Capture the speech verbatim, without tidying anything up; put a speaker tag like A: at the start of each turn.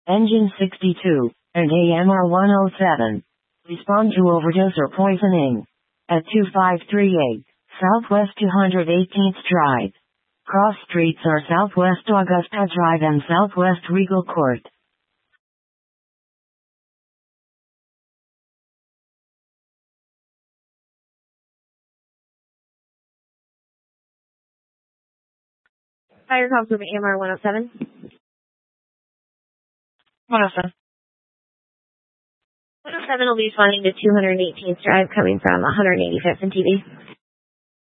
A: Engine sixty-two, and A M R one oh seven. Respond to overdose or poisoning. At two five three eight, Southwest two hundred eighteenth Drive. Cross streets are Southwest Augusta Drive and Southwest Regal Court.
B: Fire call from A M R one oh seven.
A: one oh seven.
B: one oh seven will be responding to two hundred eighteenth Drive coming from one hundred eighty-fifth and T V.